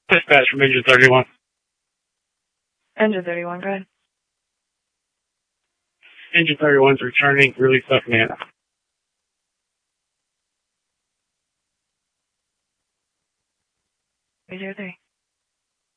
Dispatch from Engine 31. Engine 31, go ahead. Engine 31's returning, release up man. 303.